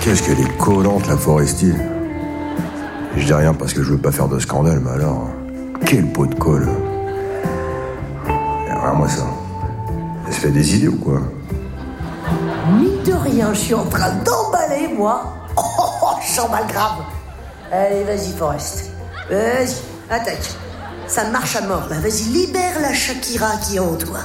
qu'est-ce qu'elle est collante, la Foresti. Je dis rien parce que je veux pas faire de scandale, mais alors, quel pot de colle. Regarde-moi ça. Elle se fait des idées ou quoi? Mine de rien, je suis en train d'emballer, moi. Oh, j'emballe grave. Allez, vas-y, Forest. Vas-y, attaque. Ça marche à mort, là. Vas-y, libère la Shakira qui est en toi.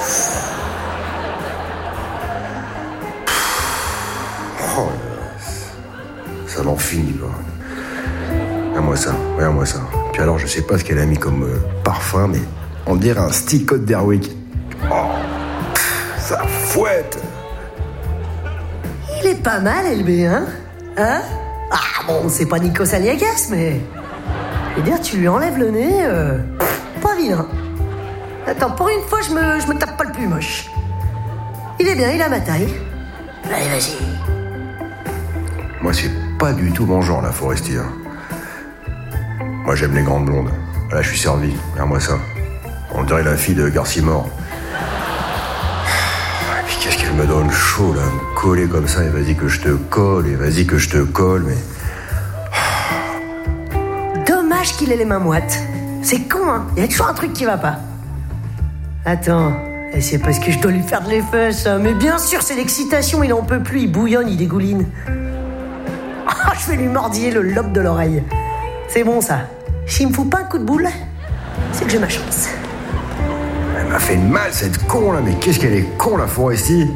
Oh, ça n'en finit pas. Regarde-moi ça. Puis alors, je sais pas ce qu'elle a mis comme parfum, mais on dirait un stick code d'Airwick. Oh, ça fouette. Il est pas mal, LB, hein? Hein? Ah bon, c'est pas Nikos Aliagas, mais... Je veux dire, tu lui enlèves le nez, pas vilain. Attends, pour une fois, je me tape pas le plus moche. Il est bien, il a ma taille. Allez, vas-y. Moi, c'est pas du tout mon genre, la Forestier. Moi, j'aime les grandes blondes. Là, je suis servi. Regarde-moi ça. On dirait la fille de Garcimore. Et puis, qu'est-ce qu'elle me donne chaud, là, à me coller comme ça. Et vas-y que je te colle, mais... Dommage qu'il ait les mains moites. C'est con, hein? Il y a toujours un truc qui va pas. Attends, c'est parce que je dois lui faire de l'effet, ça. Mais bien sûr, c'est l'excitation, il en peut plus, il bouillonne, il dégouline. Oh, je vais lui mordiller le lobe de l'oreille. C'est bon, ça. S'il me fout pas un coup de boule, c'est que j'ai ma chance. Elle m'a fait mal, cette con, là. Mais qu'est-ce qu'elle est con, la Foresti.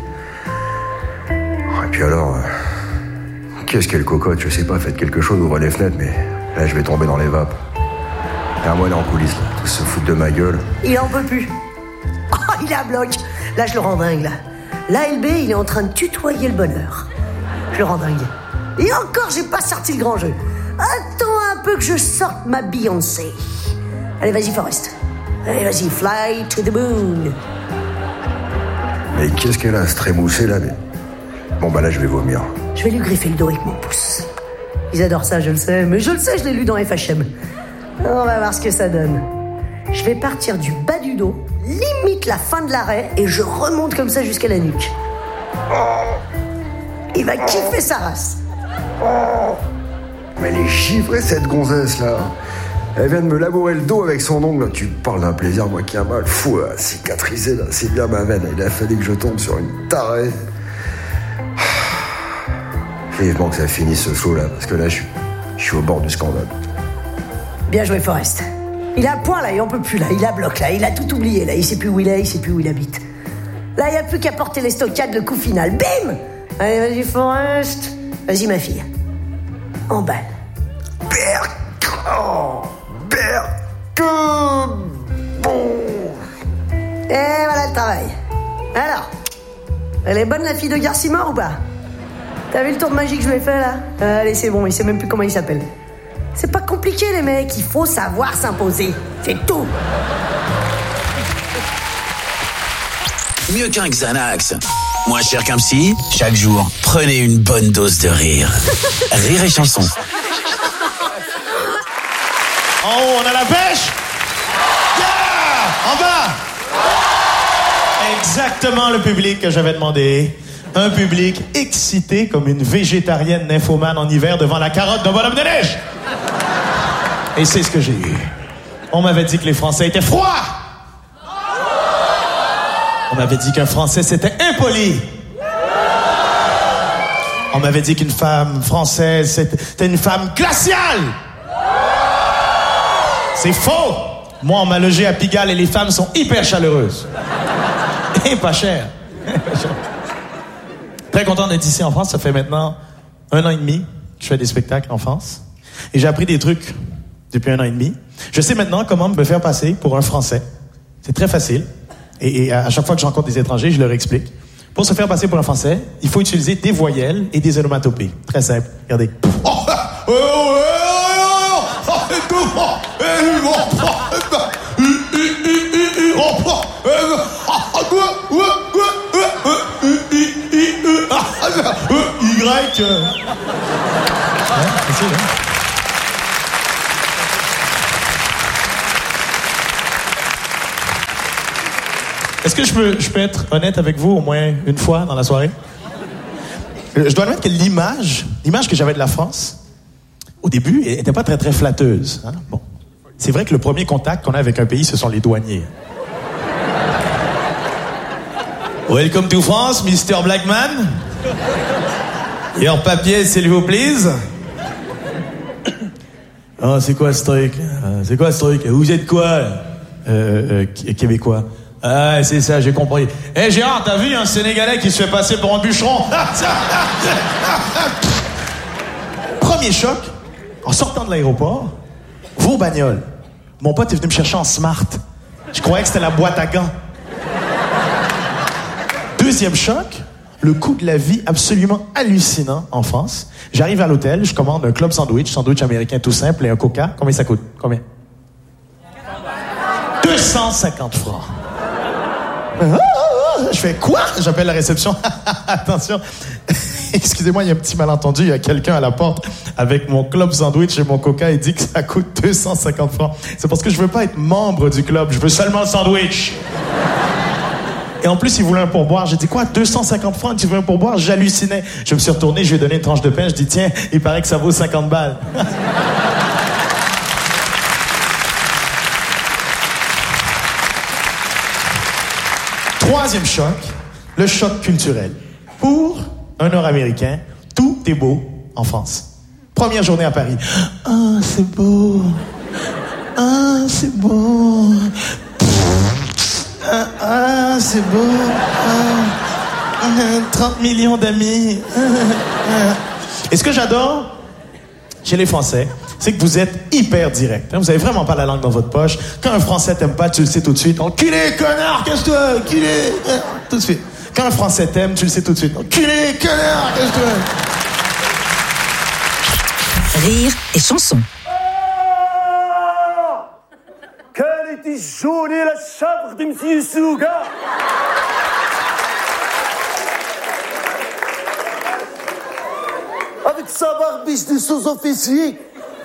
Et puis alors... qu'est-ce qu'elle cocotte, je sais pas, faites quelque chose, ouvrez les fenêtres, mais... Là, je vais tomber dans les vapes. Regarde-moi, là, en coulisses, là. Tous se foutent de ma gueule. Il en peut plus. Oh, il est à bloc. Là, je le rends dingue, là. Là, LB, il est en train de tutoyer le bonheur. Je le rends dingue. Et encore, j'ai pas sorti le grand jeu. Attends un peu que je sorte ma Beyoncé. Allez, vas-y, Forest. Allez, vas-y, fly to the moon. Mais qu'est-ce qu'elle a, ce trémoussé, là, mais... Bon, bah là, je vais vomir. Je vais lui griffer le dos avec mon pouce. Ils adorent ça, je le sais. Mais je le sais, je l'ai lu dans FHM. On va voir ce que ça donne. Je vais partir du bas du dos, limite la fin de l'arrêt, et je remonte comme ça jusqu'à la nuque. Il va kiffer sa race. Mais elle est givrée, cette gonzesse, là. Elle vient de me labourer le dos avec son ongle. Tu parles d'un plaisir, moi qui a mal. Fou, cicatrisé, là. C'est bien ma veine. Il a fallu que je tombe sur une tarée. Vivement que ça finisse ce show là, parce que là je suis au bord du scandale. Bien joué, Forest. Il a un point là, il en peut plus là, il a bloc là, il a tout oublié là, il sait plus où il est, il sait plus où il habite. Là, il n'y a plus qu'à porter les stockades, le coup final. Bim! Allez, vas-y, Forest. Vas-y, ma fille. Emballe. Bon. Et voilà le travail. Alors, elle est bonne la fille de Garcimore ou pas? T'as vu le tour de magie que je lui ai fait là? Allez, c'est bon, il sait même plus comment il s'appelle. C'est pas compliqué les mecs, il faut savoir s'imposer. C'est tout. Mieux qu'un Xanax. Moins cher qu'un psy, chaque jour, prenez une bonne dose de rire. Rire et chanson. En haut, on a la pêche. Yeah! En bas. Exactement le public que j'avais demandé. Un public excité comme une végétarienne nymphomane en hiver devant la carotte d'un bonhomme de neige. Et c'est ce que j'ai eu. On m'avait dit que les Français étaient froids. On m'avait dit qu'un Français c'était impoli. On m'avait dit qu'une femme française c'était une femme glaciale. C'est faux. Moi on m'a logé à Pigalle et les femmes sont hyper chaleureuses. Et pas chères. Très content d'être ici en France. Ça fait maintenant 1 an et demi que je fais des spectacles en France. Et j'ai appris des trucs depuis 1 an et demi. Je sais maintenant comment me faire passer pour un Français. C'est très facile. Et à chaque fois que je rencontre des étrangers, je leur explique. Pour se faire passer pour un Français, il faut utiliser des voyelles et des onomatopées. Très simple. Regardez. Y. Facile, hein? Est-ce que je peux être honnête avec vous au moins une fois dans la soirée? Je dois admettre que l'image que j'avais de la France, au début, elle n'était pas très, très flatteuse. Hein? Bon. C'est vrai que le premier contact qu'on a avec un pays, ce sont les douaniers. Welcome to France, Mr. Blackman. Your papier, s'il vous plaît. Ah, c'est quoi ce truc? Vous êtes quoi? Québécois. Ah, c'est ça, j'ai compris. Hé, Gérard, t'as vu un Sénégalais qui se fait passer pour un bûcheron? Premier choc, en sortant de l'aéroport, vos bagnoles. Mon pote est venu me chercher en Smart. Je croyais que c'était la boîte à gants. Deuxième choc, le coût de la vie absolument hallucinant en France. J'arrive à l'hôtel, je commande un club sandwich américain tout simple et un coca. Combien ça coûte? Combien? 250 francs. Je fais quoi? J'appelle la réception. Attention. Excusez-moi, il y a un petit malentendu. Il y a quelqu'un à la porte avec mon club sandwich et mon coca. Il dit que ça coûte 250 francs. C'est parce que je veux pas être membre du club. Je veux seulement le sandwich. Et en plus, il voulait un pourboire. J'ai dit quoi? 250 francs? Tu veux un pourboire? J'hallucinais. Je me suis retourné, je lui ai donné une tranche de pain. Je dis tiens, il paraît que ça vaut 50 balles. Troisième choc, le choc culturel. Pour un Nord-Américain, tout est beau en France. Première journée à Paris. Ah, c'est beau. Ah, c'est beau. Ah, c'est beau. 30 millions d'amis. Et ce que j'adore chez les Français, c'est que vous êtes hyper direct. Vous avez vraiment pas la langue dans votre poche. Quand un Français t'aime pas, tu le sais tout de suite. Enculé, connard, casse-toi, enculé. Tout de suite. Quand un Français t'aime, tu le sais tout de suite. Enculé, connard, casse-toi. Rire et chanson. Quelle était jolie la chèvre de M. Souga. Avec sa barbiche de sous-officier,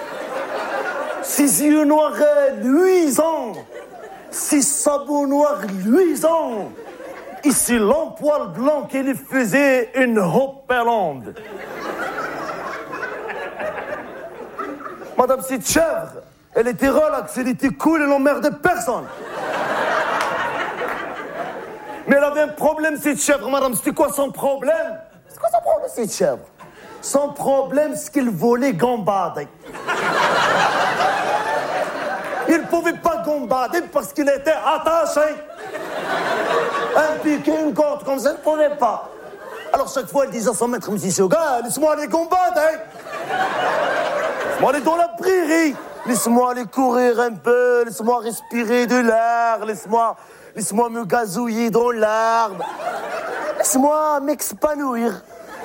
ses yeux noirs luisants, ses sabots noirs luisants, et ses longs poils blancs qui lui faisaient une hopperlande. Madame, cette chèvre, elle était relaxe, elle était cool, elle n'emmerdait personne. Mais elle avait un problème, cette chèvre, madame. C'était quoi son problème? C'est quoi son problème, cette chèvre? Son problème, c'est qu'il volait gambader. Il ne pouvait pas gambader parce qu'il était attaché. Un piquet, une corde comme ça, il ne pouvait pas. Alors chaque fois, elle disait à son maître, M. Soga, laisse-moi aller gambader. Laisse-moi aller dans la prairie. Laisse-moi aller courir un peu. Laisse-moi respirer de l'air. Laisse-moi me gazouiller dans l'herbe. Laisse-moi m'expanouir.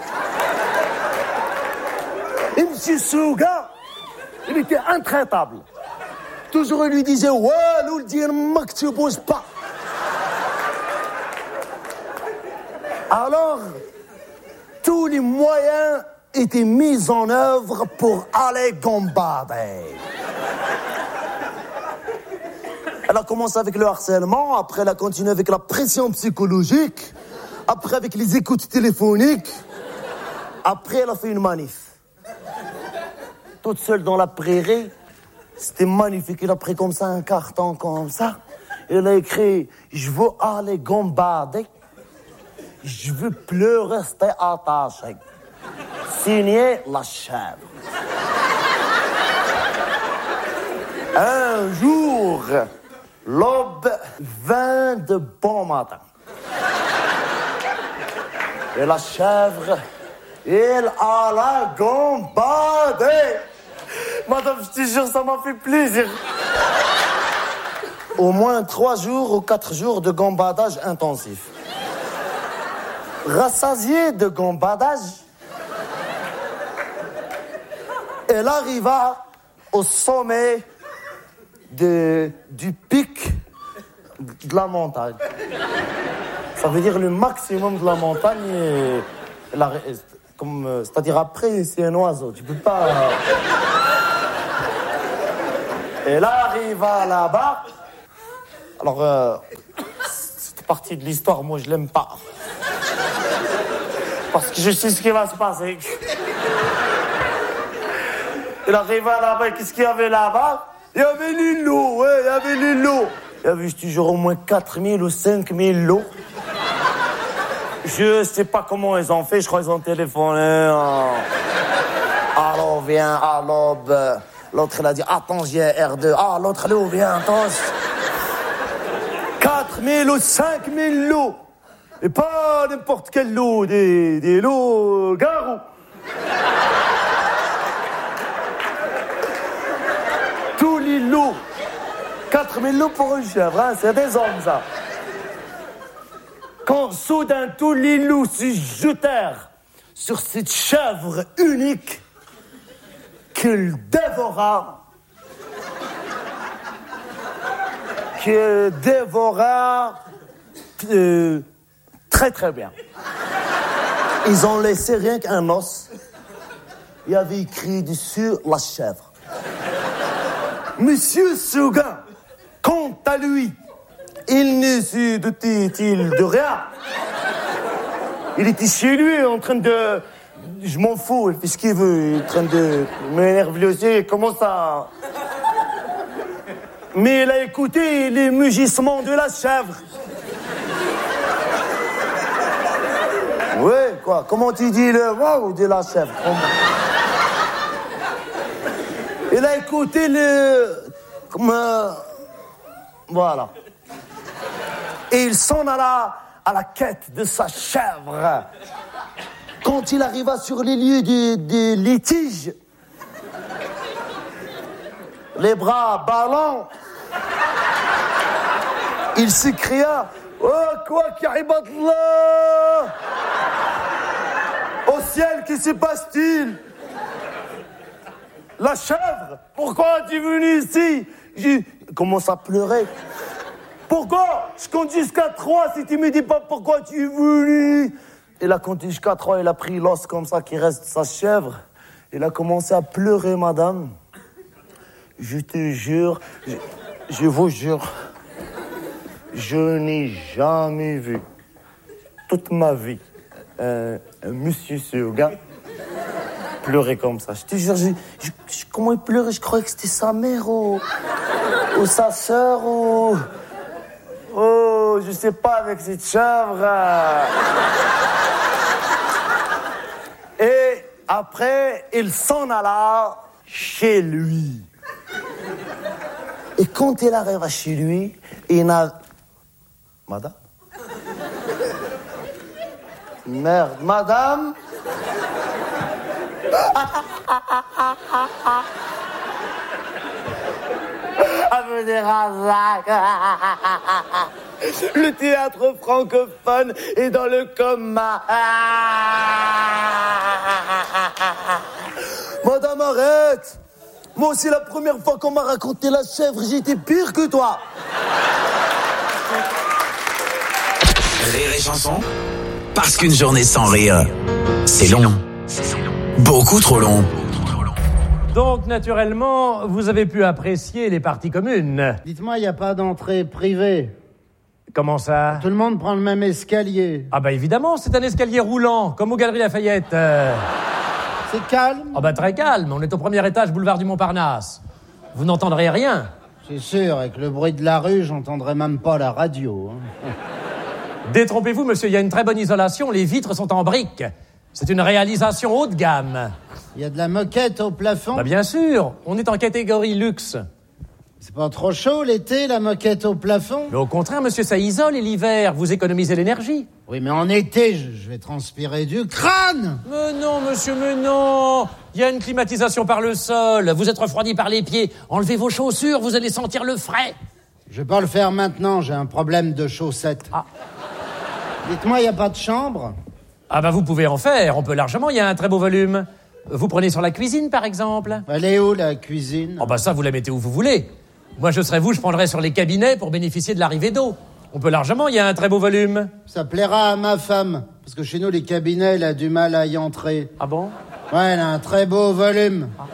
Et M. Souga, il était intraitable. Toujours, il lui disait, ouais, nous le dire, que tu bouges pas. Alors, tous les moyens étaient mis en œuvre pour aller gambader. Elle a commencé avec le harcèlement, après elle a continué avec la pression psychologique, après avec les écoutes téléphoniques, après elle a fait une manif. Toute seule dans la prairie, c'était magnifique. Elle a pris comme ça un carton comme ça. Elle a écrit « Je veux aller gambader. Je veux plus rester attaché. » Signé la chèvre. Un jour, l'aube vint de bon matin. Et la chèvre, elle alla gambader. Madame, je te jure, ça m'a fait plaisir. Au moins 3 jours ou 4 jours de gambadage intensif. Rassasiée de gambadage, elle arriva au sommet du pic de la montagne. Ça veut dire le maximum de la montagne. C'est-à-dire après, c'est un oiseau. Tu peux pas... Elle arriva là-bas. Alors, cette partie de l'histoire, moi, je l'aime pas. Parce que je sais ce qui va se passer. Il arriva là-bas, qu'est-ce qu'il y avait là-bas? Il y avait les lots, ouais, il y avait les lots. Il y avait toujours au moins 4000 ou 5000 lots. Je sais pas comment ils ont fait, je crois qu'ils ont téléphoné. Alors, viens, alors, l'autre, il a dit, attends, j'ai R2. Ah, l'autre, lot, viens, attends. 4000 ou 5000 lots. Et pas n'importe quel lot, des lots garous. Tous les lots. 4000 lots pour une chèvre, hein, c'est des hommes, ça. Quand soudain tous les loups se jetèrent sur cette chèvre unique qu'il dévora, très très bien. Ils ont laissé rien qu'un os. Il y avait écrit dessus la chèvre. Monsieur Seguin, quant à lui, il ne se doutait-il de rien. Il était chez lui en train de... Je m'en fous, il fait ce qu'il veut. Il est en train de m'énerver aussi, comment ça... Mais il a écouté les mugissements de la chèvre. Ouais, quoi, comment tu dis le wow de la chèvre? Il a écouté le... Voilà. Et il s'en alla à la quête de sa chèvre. Quand il arriva sur les lieux des litiges, les bras ballants, il s'écria « Oh, quoi qu'Aribatullah ! Au ciel, qu'est-ce qui se passe-t-il? La chèvre, pourquoi es-tu venu ici ?» J'ai commencé à pleurer. Pourquoi? Je compte jusqu'à 3 si tu me dis pas pourquoi tu es venu. Il a compté jusqu'à 3, il a pris l'os comme ça qui reste de sa chèvre. Il a commencé à pleurer, madame. Je te jure, je vous jure, je n'ai jamais vu toute ma vie un monsieur Seguin pleurer comme ça. Je te jure, comment il pleurait? Je croyais que c'était sa mère ou sa sœur ou... Oh, je sais pas, avec cette chèvre. Et après, il s'en alla chez lui. Et quand il arriva chez lui, il n'a... Madame? Merde, madame? Le théâtre francophone est dans le coma. Madame, arrête! Moi aussi, la première fois qu'on m'a raconté la chèvre, j'étais pire que toi. Rire et chanson, parce qu'une journée sans rire, c'est long. Beaucoup trop long. Donc, naturellement, vous avez pu apprécier les parties communes. Dites-moi, il n'y a pas d'entrée privée? Comment ça? Tout le monde prend le même escalier. Ah bah évidemment, c'est un escalier roulant, comme aux Galeries Lafayette. C'est calme? Ah bah très calme, on est au premier étage, boulevard du Montparnasse. Vous n'entendrez rien. C'est sûr, avec le bruit de la rue, j'entendrai même pas la radio. Détrompez-vous, monsieur, il y a une très bonne isolation, les vitres sont en briques. C'est une réalisation haut de gamme. Il y a de la moquette au plafond? Bah bien sûr, on est en catégorie luxe. C'est pas trop chaud l'été, la moquette au plafond? Mais au contraire, monsieur, ça isole et l'hiver, vous économisez l'énergie. Oui, mais en été, je vais transpirer du crâne! Mais non, monsieur, mais non! Il y a une climatisation par le sol, vous êtes refroidi par les pieds. Enlevez vos chaussures, vous allez sentir le frais. Je vais pas le faire maintenant, j'ai un problème de chaussettes. Ah. Dites-moi, il n'y a pas de chambre? Ah bah vous pouvez en faire, on peut largement, il y a un très beau volume. Vous prenez sur la cuisine, par exemple? Elle est où, la cuisine? Oh bah ça, vous la mettez où vous voulez. Moi, je serais vous, je prendrais sur les cabinets pour bénéficier de l'arrivée d'eau. On peut largement, il y a un très beau volume. Ça plaira à ma femme, parce que chez nous, les cabinets, elle a du mal à y entrer. Ah bon? Ouais, elle a un très beau volume. Ah.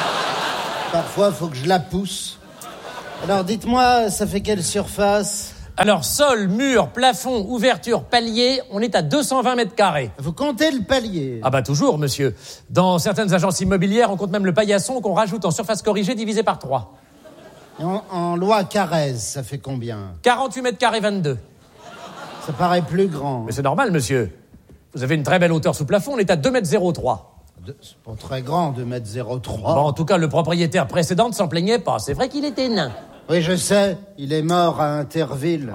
Parfois, faut que je la pousse. Alors, dites-moi, ça fait quelle surface? Alors, sol, mur, plafond, ouverture, palier, on est à 220 mètres carrés. Vous comptez le palier? Ah bah toujours, monsieur. Dans certaines agences immobilières, on compte même le paillasson qu'on rajoute en surface corrigée divisé par 3. Et en loi Carrez, ça fait combien? 48 mètres carrés 22. Ça paraît plus grand. Mais c'est normal, monsieur. Vous avez une très belle hauteur sous plafond, on est à 2,03 m. C'est pas très grand, 2,03 m. Bon, en tout cas, le propriétaire précédent ne s'en plaignait pas. C'est vrai qu'il était nain. Oui, je sais. Il est mort à Interville.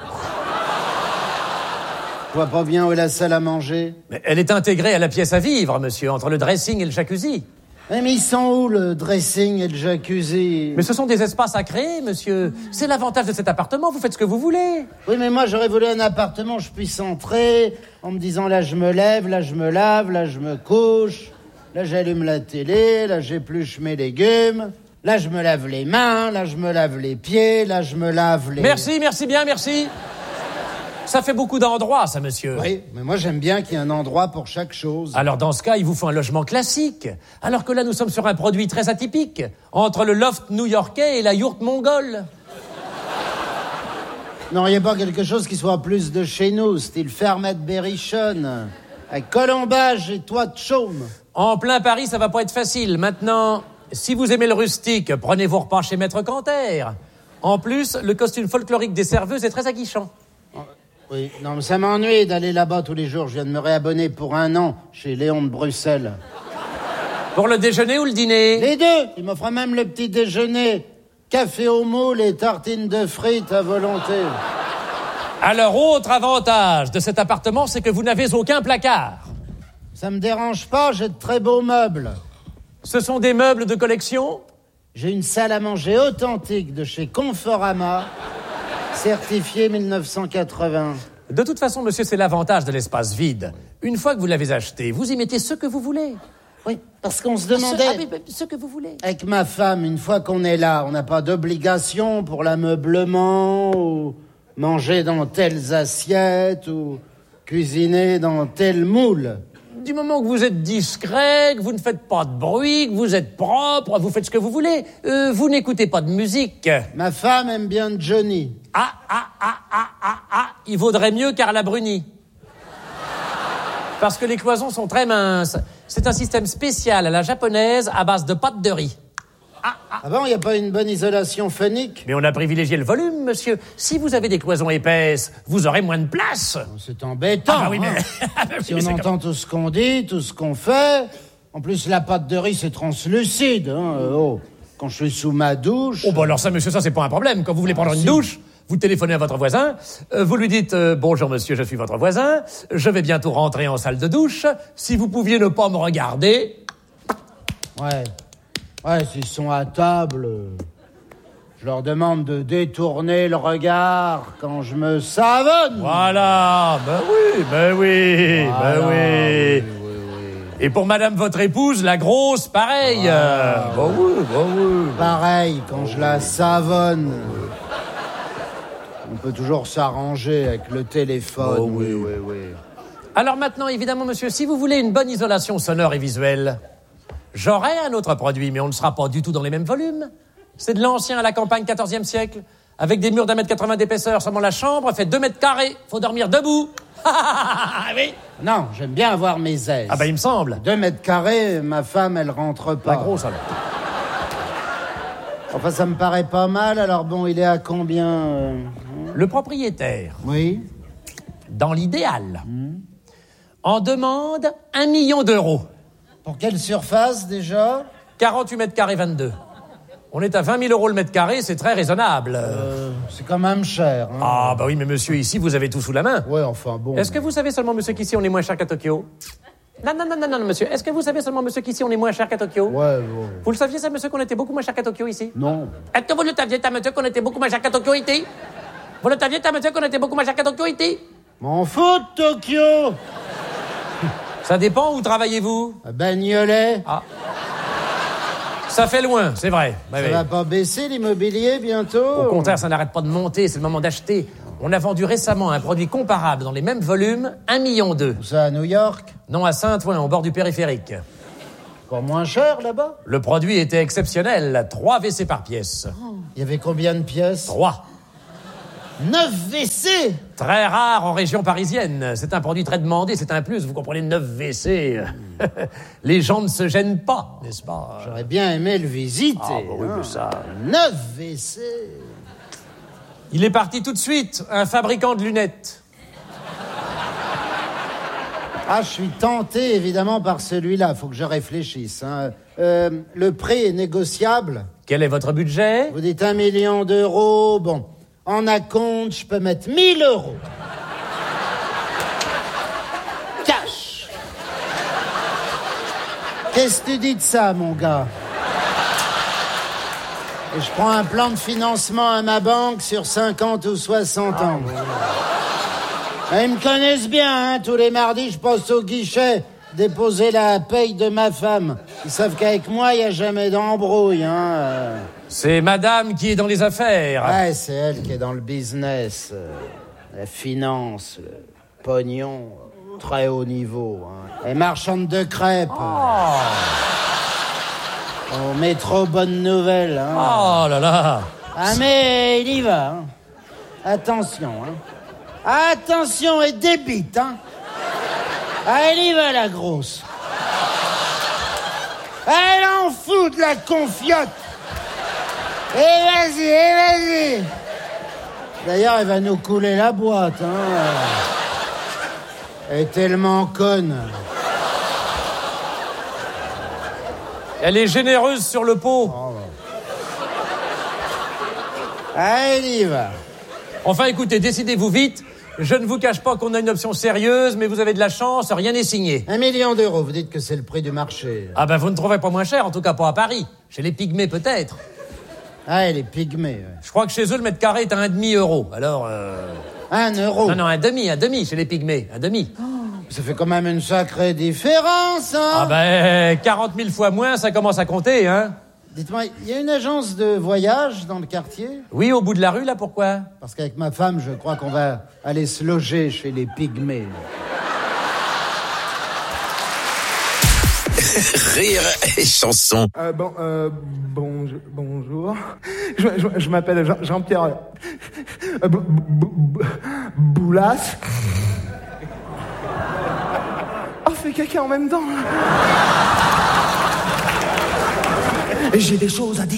Je vois pas bien où est la salle à manger. Mais elle est intégrée à la pièce à vivre, monsieur, entre le dressing et le jacuzzi. Mais ils sont où, le dressing et le jacuzzi? Mais ce sont des espaces à créer, monsieur. C'est l'avantage de cet appartement, vous faites ce que vous voulez. Oui, mais moi, j'aurais voulu un appartement où je puisse entrer en me disant, là, je me lève, là, je me lave, là, je me couche, là, j'allume la télé, là, j'épluche mes légumes, là, je me lave les mains, là, je me lave les pieds, là, je me lave les... Merci bien, merci. Ça fait beaucoup d'endroits, ça, monsieur. Oui, mais moi, j'aime bien qu'il y ait un endroit pour chaque chose. Alors, dans ce cas, il vous faut un logement classique. Alors que là, nous sommes sur un produit très atypique. Entre le loft new-yorkais et la yourte mongole. Non, il n'y a pas quelque chose qui soit plus de chez nous, style fermette berrichonne, avec colombage et toit de chaume. En plein Paris, ça va pas être facile. Maintenant, si vous aimez le rustique, prenez vos repas chez Maître Canter. En plus, le costume folklorique des serveuses est très aguichant. Oui, non, mais ça m'ennuie d'aller là-bas tous les jours. Je viens de me réabonner pour 1 an chez Léon de Bruxelles. Pour le déjeuner ou le dîner? Les deux. Il m'offre même le petit déjeuner. Café au moule et tartines de frites à volonté. Alors, autre avantage de cet appartement, c'est que vous n'avez aucun placard. Ça me dérange pas, j'ai de très beaux meubles. Ce sont des meubles de collection? J'ai une salle à manger authentique de chez Conforama, certifiée 1980. De toute façon, monsieur, c'est l'avantage de l'espace vide. Une fois que vous l'avez acheté, vous y mettez ce que vous voulez. Oui, parce qu'on se demandait... Ce que vous voulez. Avec ma femme, une fois qu'on est là, on n'a pas d'obligation pour l'ameublement, ou manger dans telles assiettes, ou cuisiner dans tel moule. Du moment que vous êtes discret, que vous ne faites pas de bruit, que vous êtes propre, vous faites ce que vous voulez. Vous n'écoutez pas de musique. Ma femme aime bien Johnny. Il vaudrait mieux Carla Bruni. Parce que les cloisons sont très minces. C'est un système spécial à la japonaise à base de pâte de riz. Ah bon, il n'y a pas une bonne isolation phonique? Mais on a privilégié le volume, monsieur. Si vous avez des cloisons épaisses, vous aurez moins de place. C'est embêtant. Ah bah oui, mais... Si on entend tout ce qu'on dit, tout ce qu'on fait... En plus, la pâte de riz, c'est translucide. Quand je suis sous ma douche... Oh, bah alors ça, monsieur, ça, c'est pas un problème. Quand vous voulez prendre une douche, vous téléphonez à votre voisin, vous lui dites « Bonjour, monsieur, je suis votre voisin. Je vais bientôt rentrer en salle de douche. Si vous pouviez ne pas me regarder... » Ouais, s'ils sont à table, je leur demande de détourner le regard quand je me savonne. Voilà, ben oui. Et pour madame votre épouse, la grosse, pareil. Oui. Pareil, quand je la savonne. On peut toujours s'arranger avec le téléphone. Oui. Alors maintenant, évidemment, monsieur, si vous voulez une bonne isolation sonore et visuelle... J'aurais un autre produit, mais on ne sera pas du tout dans les mêmes volumes. C'est de l'ancien à la campagne 14e siècle, avec des murs d'1,80 m d'épaisseur. Seulement la chambre fait 2 mètres carrés. Faut dormir debout. Oui. Non, j'aime bien avoir mes aises. Ah bah il me semble. 2 mètres carrés, ma femme, elle rentre pas. La grosse, alors. Enfin, ça me paraît pas mal. Alors bon, il est à combien Le propriétaire, oui, dans l'idéal, en demande 1 million d'euros. Pour quelle surface, déjà? 48 mètres carrés 22. On est à 20 000 euros le mètre carré, c'est très raisonnable. C'est quand même cher. Hein. Ah, bah oui, mais monsieur, ici, vous avez tout sous la main. Ouais, enfin, bon. Est-ce que vous savez seulement, monsieur, qu'ici, on est moins cher qu'à Tokyo? Non, monsieur. Est-ce que vous savez seulement, monsieur, qu'ici, on est moins cher qu'à Tokyo? Ouais. Vous le saviez, ça, monsieur, qu'on était beaucoup moins cher qu'à Tokyo, ici? Non. Est-ce que vous le saviez, ça, monsieur, qu'on était beaucoup moins cher qu'à Tokyo, ici? Vous le saviez, ça, monsieur, qu'on était beaucoup moins cher qu'à Tokyo, ici? M'en fous de Tokyo. Ça dépend, où travaillez-vous? À Bagnolet. Ah. Ça fait loin, c'est vrai. Ça va pas baisser l'immobilier bientôt? Au contraire, ça n'arrête pas de monter, c'est le moment d'acheter. On a vendu récemment un produit comparable dans les mêmes volumes, 1,2 million. Où ça, à New York? Non, à Saint-Ouen, au bord du périphérique. Encore moins cher, là-bas? Le produit était exceptionnel, 3 WC par pièce. Il y avait combien de pièces? 3. 9 WC? Très rare en région parisienne. C'est un produit très demandé, c'est un plus. Vous comprenez, 9 WC. Les gens ne se gênent pas, n'est-ce pas? J'aurais bien aimé le visiter. Ah, bah oui, mais ça... 9 WC. Il est parti tout de suite, un fabricant de lunettes. Ah, je suis tenté, évidemment, par celui-là. Faut que je réfléchisse. Hein. Le prix est négociable. Quel est votre budget? Vous dites 1 million d'euros. Bon, en acompte, je peux mettre 1 000 euros. Cash. Qu'est-ce que tu dis de ça, mon gars? Et je prends un plan de financement à ma banque sur 50 ou 60 ans. Ils me connaissent bien, hein. Tous les mardis, je passe au guichet déposer la paye de ma femme. Ils savent qu'avec moi, il n'y a jamais d'embrouille, hein. C'est madame qui est dans les affaires. Ouais, c'est elle qui est dans le business. La finance, le pognon, très haut niveau. Hein. Elle est marchande de crêpes. Au métro Bonne Nouvelle. Hein. Oh là là. Ah mais il y va. Hein. Attention. Hein. Attention et débite. Hein. Ah, elle y va la grosse. Elle en fout de la confiote. Et vas-y. D'ailleurs, elle va nous couler la boîte. Hein. Elle est tellement conne. Elle est généreuse sur le pot. Elle y va. Enfin, écoutez, décidez-vous vite. Je ne vous cache pas qu'on a une option sérieuse, mais vous avez de la chance, rien n'est signé. 1 million d'euros, vous dites que c'est le prix du marché. Ah ben, vous ne trouverez pas moins cher, en tout cas pas à Paris. Chez les pygmées, peut-être. Ah, les pygmées, ouais. Je crois que chez eux, le mètre carré est à 1,5 €. Alors, 1 euro? Non, un demi, chez les pygmées, un demi. Ça fait quand même une sacrée différence, hein. Ah ben, 40 000 fois moins, ça commence à compter, hein. Dites-moi, il y a une agence de voyage dans le quartier? Oui, au bout de la rue, là, pourquoi? Parce qu'avec ma femme, je crois qu'on va aller se loger chez les pygmées. Rire et chanson. Bonjour. Je m'appelle Jean-Pierre Boulas. Oh, fait caca en même temps. J'ai des choses à dire.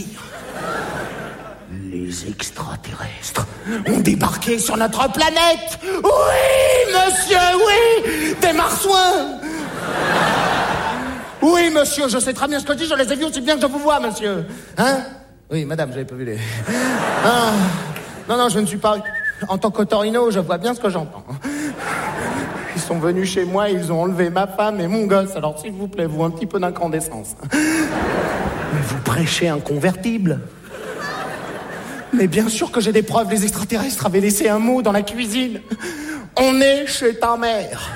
Les extraterrestres ont débarqué sur notre planète. Oui, monsieur, oui. Des marsouins. Oui, monsieur, je sais très bien ce que je dis, je les ai vus aussi bien que je vous vois, monsieur. Hein? Oui, madame, j'avais pas vu les... Ah. Non, je ne suis pas... En tant qu'autorino, je vois bien ce que j'entends. Ils sont venus chez moi, ils ont enlevé ma femme et mon gosse. Alors, s'il vous plaît, vous, un petit peu d'incandescence. Mais vous prêchez un convertible. Mais bien sûr que j'ai des preuves, les extraterrestres avaient laissé un mot dans la cuisine. On est chez ta mère.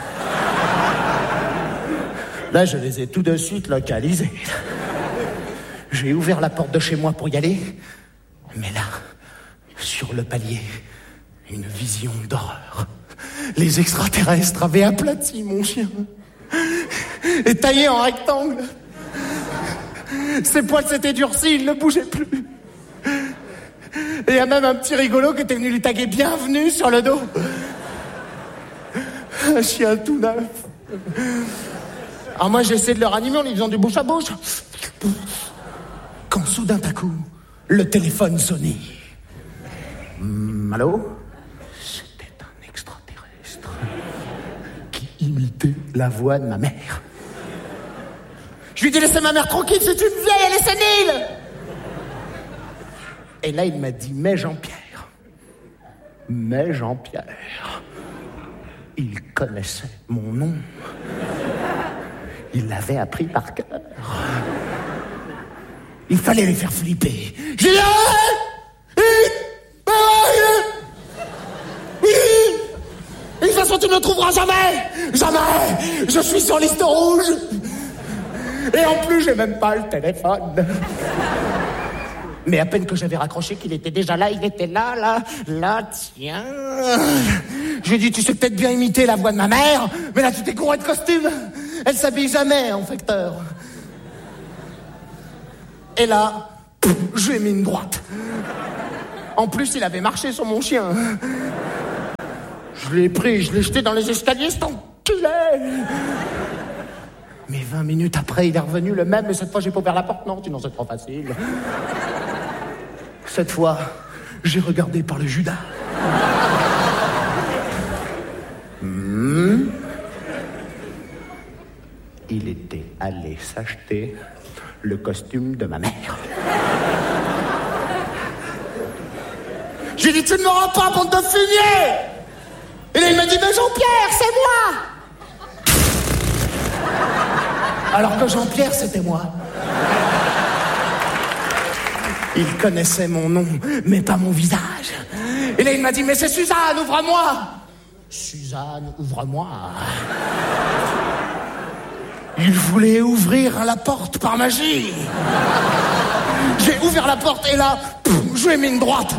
Là, je les ai tout de suite localisés. J'ai ouvert la porte de chez moi pour y aller. Mais là, sur le palier, une vision d'horreur. Les extraterrestres avaient aplati mon chien et taillé en rectangle. Ses poils s'étaient durcis, il ne bougeait plus. Et il y a même un petit rigolo qui était venu lui taguer bienvenue sur le dos. Un chien tout neuf. Alors moi j'ai essayé de le ranimer en lui faisant du bouche à bouche. Quand soudain d'un coup, le téléphone sonnait. Allô? C'était un extraterrestre qui imitait la voix de ma mère. Je lui ai dit laissez ma mère tranquille, c'est une vieille, elle est sénile. Et là il m'a dit mais Jean-Pierre. Il connaissait mon nom. Il l'avait appris par cœur. Il fallait les faire flipper. J'ai dit de toute façon tu ne me trouveras jamais. Je suis sur liste rouge. Et en plus j'ai même pas le téléphone. Mais à peine que j'avais raccroché qu'il était déjà là, il était là, tiens. J'ai dit, tu sais peut-être bien imiter la voix de ma mère, mais là tu t'es couré de costume. Elle s'habille jamais en facteur. Et là, je lui ai mis une droite. En plus, il avait marché sur mon chien. Je l'ai pris, je l'ai jeté dans les escaliers, cet enculé. Mais 20 minutes après, il est revenu le même, mais cette fois, j'ai pas ouvert la porte. Non, sinon c'est trop facile. Cette fois, j'ai regardé par le Judas. Il était allé s'acheter le costume de ma mère. J'ai dit, tu ne me rends pas, bande de fumier! Et là, il m'a dit, mais Jean-Pierre, c'est moi! Alors que Jean-Pierre, c'était moi. Il connaissait mon nom, mais pas mon visage. Et là, il m'a dit, mais c'est Suzanne, ouvre-moi! Suzanne, ouvre-moi. Il voulait ouvrir la porte par magie. J'ai ouvert la porte et là, je lui ai mis une droite.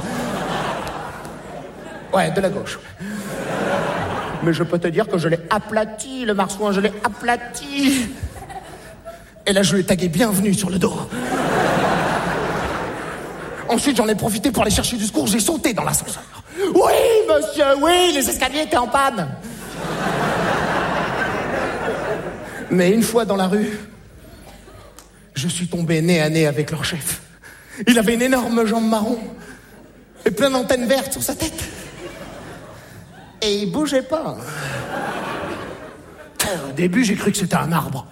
Ouais, de la gauche. Mais je peux te dire que je l'ai aplati, le marsouin, je l'ai aplati. Et là, je lui ai tagué bienvenue sur le dos. Ensuite, j'en ai profité pour aller chercher du secours, j'ai sauté dans l'ascenseur. Oui, monsieur, oui, les escaliers étaient en panne. Mais une fois dans la rue, je suis tombé nez à nez avec leur chef. Il avait une énorme jambe marron et plein d'antennes vertes sur sa tête. Et il bougeait pas. Au début, j'ai cru que c'était un arbre.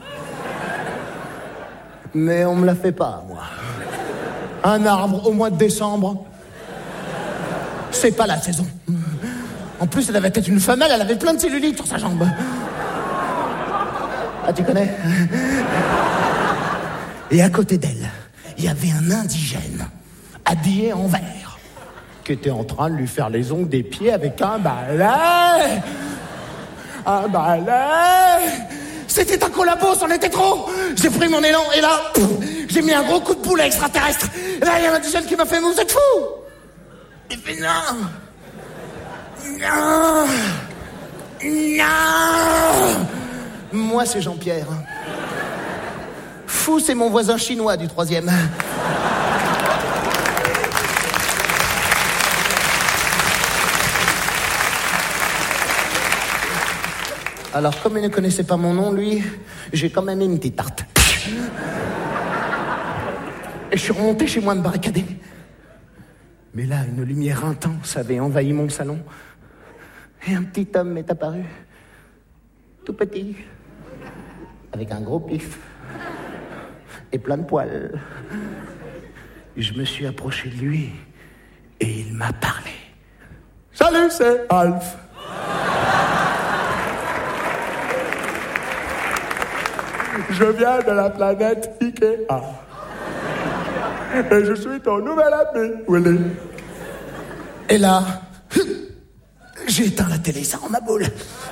Mais on me l'a fait pas, moi. Un arbre au mois de décembre, c'est pas la saison. En plus, elle avait peut-être une femelle, elle avait plein de cellulites sur sa jambe. Ah, tu connais? Et à côté d'elle, il y avait un indigène, habillé en vert, qui était en train de lui faire les ongles des pieds avec un balai. Un balai. C'était un collabo, c'en était trop. J'ai pris mon élan et là, j'ai mis un gros coup de boule extraterrestre. Et là, il y a un indigène qui m'a fait, vous êtes fou? Il fait non. Non. Non. Moi, c'est Jean-Pierre. Fou, c'est mon voisin chinois du 3e. Alors, comme il ne connaissait pas mon nom, lui, j'ai quand même mis une petite tarte. Et je suis remonté chez moi me barricader. Mais là, une lumière intense avait envahi mon salon. Et un petit homme m'est apparu. Tout petit. Avec un gros pif. Et plein de poils. Je me suis approché de lui. Et il m'a parlé. Salut, c'est Alf. Je viens de la planète Ikea. Et je suis ton nouvel ami, Willy. Et là, j'ai éteint la télé, ça rend ma boule.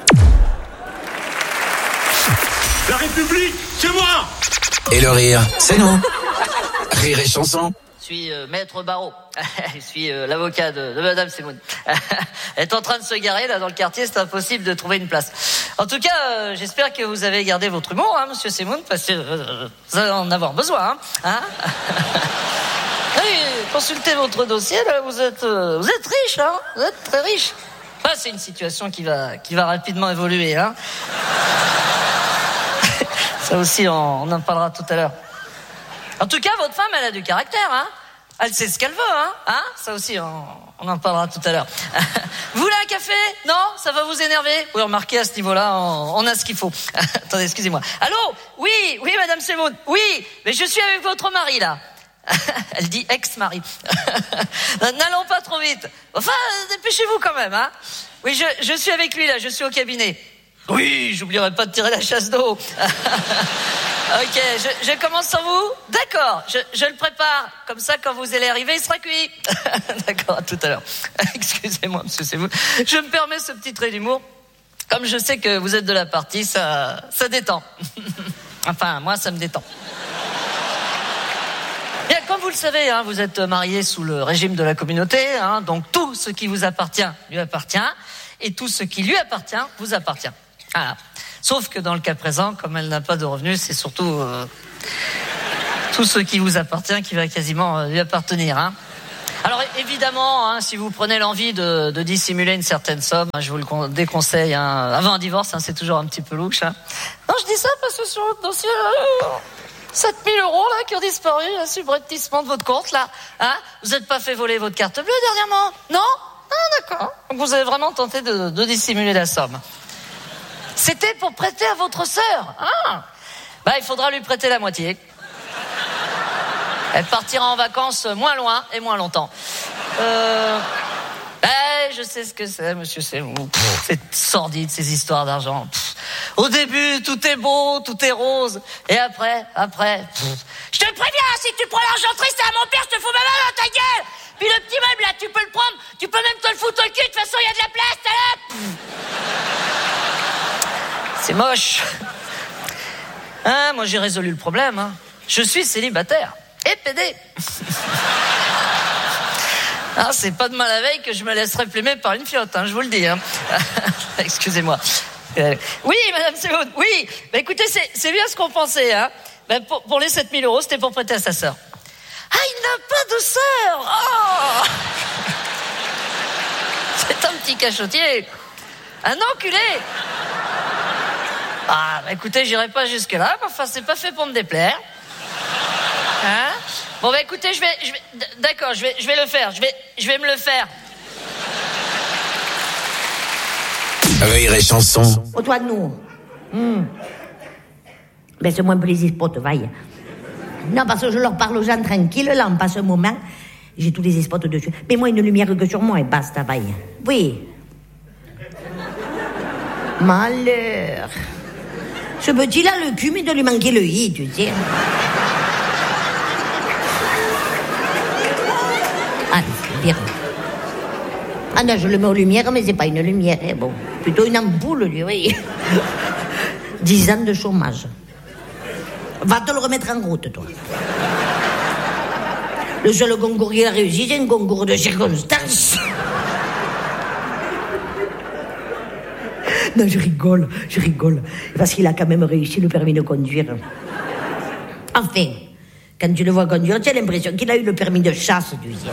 La République, c'est moi! Et le rire, c'est nous. Rire et chanson. Je suis maître Barreau. Je suis l'avocat de Madame Semoun. Elle est en train de se garer là dans le quartier, c'est impossible de trouver une place. En tout cas, j'espère que vous avez gardé votre humour, hein, Monsieur Semoun, parce que vous allez en avoir besoin. Hein. Oui, consultez votre dossier, là, vous êtes riche, hein, vous êtes très riche. Ah, c'est une situation qui va rapidement évoluer. Hein. Ça aussi, on en parlera tout à l'heure. En tout cas, votre femme, elle a du caractère, hein. Elle sait ce qu'elle veut, hein. Ça aussi, on en parlera tout à l'heure. Vous voulez un café? Non? Ça va vous énerver? Oui, remarquez, à ce niveau-là, on a ce qu'il faut. Attendez, excusez-moi. Allô? Oui, Madame Semoun. Oui, mais je suis avec votre mari, là. Elle dit ex-mari. N'allons pas trop vite. Enfin, dépêchez-vous quand même, hein. Oui, je suis avec lui, là, je suis au cabinet. Oui, j'oublierai pas de tirer la chasse d'eau. Ok, je commence sans vous. D'accord, je le prépare. Comme ça, quand vous allez arriver, il sera cuit. D'accord, à tout à l'heure. Excusez-moi, monsieur, c'est vous. Je me permets ce petit trait d'humour. Comme je sais que vous êtes de la partie, ça détend. Enfin, moi, ça me détend. Bien, comme vous le savez, hein, vous êtes mariés sous le régime de la communauté, hein, donc tout ce qui vous appartient lui appartient, et tout ce qui lui appartient vous appartient. Voilà. Sauf que dans le cas présent, comme elle n'a pas de revenus, c'est surtout tout ce qui vous appartient qui va quasiment lui appartenir. Hein. Alors évidemment, hein, si vous prenez l'envie de dissimuler une certaine somme, hein, je vous le déconseille. Hein, avant un divorce, hein, c'est toujours un petit peu louche. Hein. Non, je dis ça parce que sur votre dossier, 7 000 € là, qui ont disparu, un subrepticement de votre compte, là. Hein, vous n'êtes pas fait voler votre carte bleue dernièrement? Non? Ah, d'accord. Donc vous avez vraiment tenté de dissimuler la somme. C'était pour prêter à votre sœur. Ah. Bah, il faudra lui prêter la moitié. Elle partira en vacances moins loin et moins longtemps. Je sais ce que c'est, monsieur, c'est sordide, ces histoires d'argent. Au début, tout est beau, tout est rose. Et après... Je te préviens, si tu prends l'argent triste à mon père, je te fous ma main dans ta gueule. Puis le petit meuble, là, tu peux le prendre, tu peux même te le foutre au cul, de toute façon, il y a de la place, t'as là. C'est moche. Hein, moi, j'ai résolu le problème. Hein. Je suis célibataire. Et pédé. Ah, c'est pas demain la veille que je me laisserai plumer par une fiotte, hein, je vous le dis. Hein. Excusez-moi. Oui, madame Sévoud, oui. Bah, écoutez, c'est bien ce qu'on pensait. Hein. Bah, pour les 7 000 €, c'était pour prêter à sa sœur. Ah, il n'a pas de sœur. Oh. C'est un petit cachotier. Un enculé. Ah, bah, écoutez, j'irai pas jusque-là. Enfin, c'est pas fait pour me déplaire. Hein? Bon, bah écoutez, d'accord, je vais le faire. Je vais me le faire. Rire et chanson. Oh, toi, nous. Baisse-moi un peu les spots, vaille. Non, parce que je leur parle aux gens tranquilles, là, on passe un moment. J'ai tous les spots dessus. Mets-moi une lumière que sur moi et basta, vaille. Oui. Malheur. Ce petit-là, le cul, mais de lui manquer le i, tu sais. Ah, bien. Ah non, je le mets aux lumières, mais c'est pas une lumière, hein, bon. Plutôt une ampoule, lui, oui. 10 ans de chômage. Va te le remettre en route, toi. Le seul concours qu'il a réussi, c'est un concours de circonstances. Non, je rigole. Parce qu'il a quand même réussi le permis de conduire. Enfin, quand tu le vois conduire, tu as l'impression qu'il a eu le permis de chasse du ciel.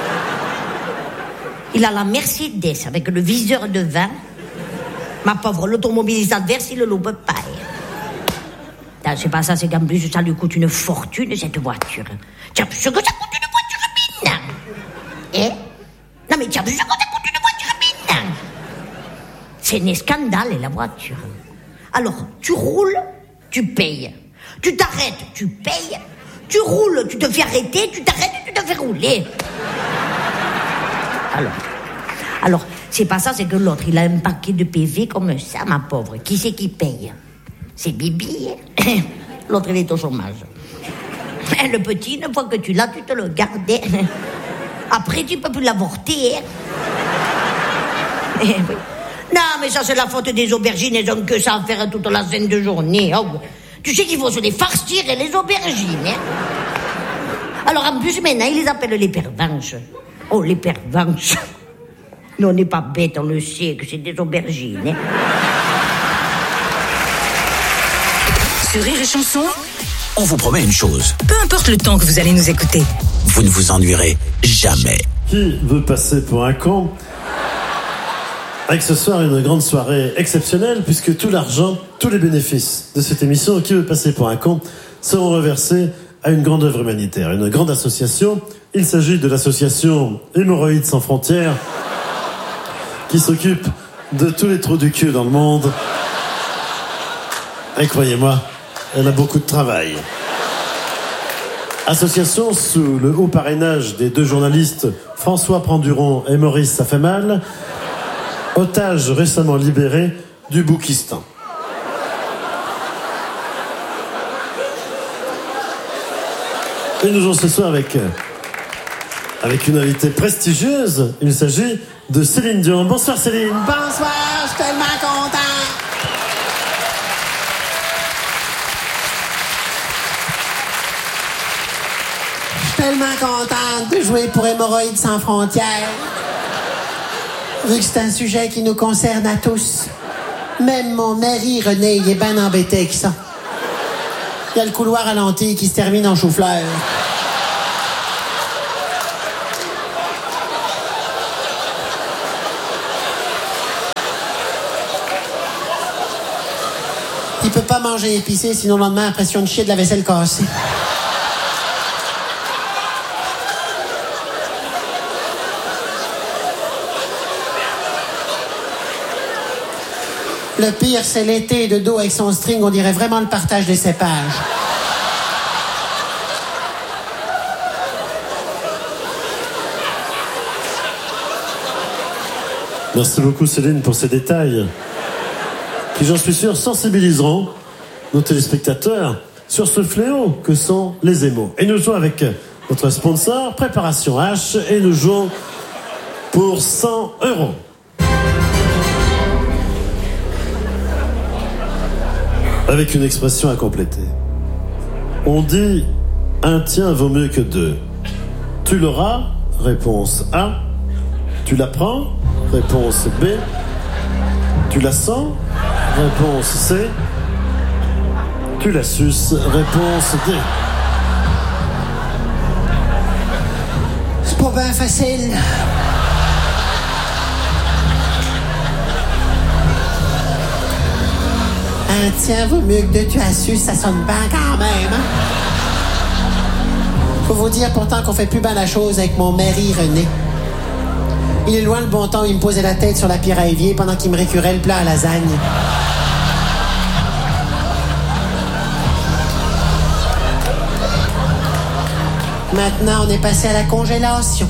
Il a la Mercedes avec le viseur devant. Ma pauvre, l'automobiliste adverse, il le loupe pas. Non, c'est pas ça, c'est qu'en plus, ça lui coûte une fortune, cette voiture. Tu as vu ce que ça coûte une voiture maintenant? Eh? Non, mais tu as vu ce que ça coûte une voiture maintenant? C'est un scandale, la voiture. Alors, tu roules, tu payes. Tu t'arrêtes, tu payes. Tu roules, tu te fais arrêter, tu t'arrêtes, tu te fais rouler. Alors, c'est pas ça, c'est que l'autre, il a un paquet de PV comme ça, ma pauvre. Qui c'est qui paye? C'est Bibi. L'autre, il est au chômage. Le petit, une fois que tu l'as, tu te le gardes. Après, tu peux plus l'avorter. Non, mais ça, c'est la faute des aubergines. Elles ont que ça à faire toute la sainte journée. Oh, tu sais qu'il faut se les farcir, les aubergines. Hein? Alors, en plus, maintenant, ils les appellent les pervenches. Oh, les pervenches. Nous, on n'est pas bêtes, on le sait, que c'est des aubergines. Hein? Sur Rire et Chanson, On vous promet une chose. peu importe le temps que vous allez nous écouter. Vous ne vous ennuierez jamais. Qui veut passer pour un con? Avec ce soir une grande soirée exceptionnelle, puisque tout l'argent, tous les bénéfices de cette émission Qui veut passer pour un con seront reversés à une grande œuvre humanitaire, une grande association. Il s'agit de l'association Hémorroïdes sans frontières, qui s'occupe de tous les trous du cul dans le monde. Et croyez-moi, elle a beaucoup de travail. Association sous le haut parrainage des deux journalistes François Pranduron et Maurice Ça fait mal, otages récemment libérés du Boukistan. Et nous jouons ce soir avec une invitée prestigieuse. Il s'agit de Céline Dion. Bonsoir Céline. Bonsoir, je suis tellement content. Je suis tellement contente de jouer pour Hémorroïdes sans frontières. Vu que c'est un sujet qui nous concerne à tous. Même mon mari René, il est bien embêté avec ça. Il y a le couloir à lentilles qui se termine en chou-fleur. Il peut pas manger épicé, sinon le lendemain, impression de chier de la vaisselle cassée. Le pire, c'est l'été de dos avec son string, on dirait vraiment le partage des cépages. Merci beaucoup Céline pour ces détails qui, j'en suis sûr, sensibiliseront nos téléspectateurs sur ce fléau que sont les émaux. Et nous jouons avec notre sponsor, Préparation H, et nous jouons pour 100 €. Avec une expression à compléter. On dit « un tien vaut mieux que deux ». Tu l'auras, réponse A. Tu la prends, réponse B. Tu la sens, réponse C. Tu la suces, réponse D. C'est pas bien facile. Un tien vaut mieux que deux, tu as su, ça sonne bien quand même, hein? Faut vous dire pourtant qu'on fait plus bien la chose avec mon mari René. Il est loin le bon temps où il me posait la tête sur la pierre à évier pendant qu'il me récurait le plat à lasagne. Maintenant, on est passé à la congélation.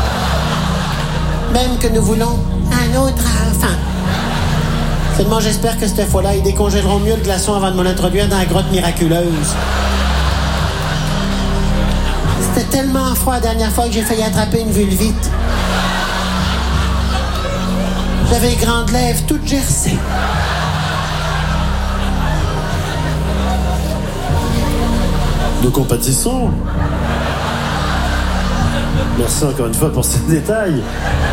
Même que nous voulons un autre enfant. Seulement, j'espère que cette fois-là, ils décongèleront mieux le glaçon avant de me l'introduire dans la grotte miraculeuse. C'était tellement froid la dernière fois que j'ai failli attraper une vulvite. J'avais les grandes lèvres toutes gercées. Nous compatissons. Merci encore une fois pour ces détails.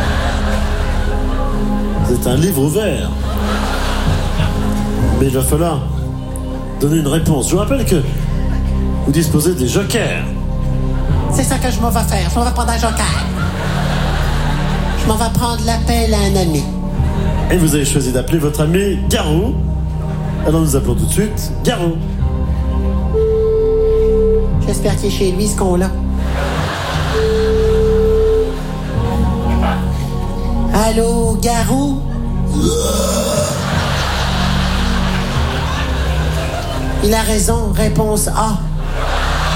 C'est un livre ouvert. Mais il va falloir donner une réponse. Je vous rappelle que vous disposez des jokers. C'est ça que je m'en vais faire. Je m'en vais prendre un joker. Je m'en vais prendre l'appel à un ami. Et vous avez choisi d'appeler votre ami Garou. Alors nous appelons tout de suite Garou. J'espère qu'il est chez lui, ce con-là. Allô, Garou? Il a raison, réponse A.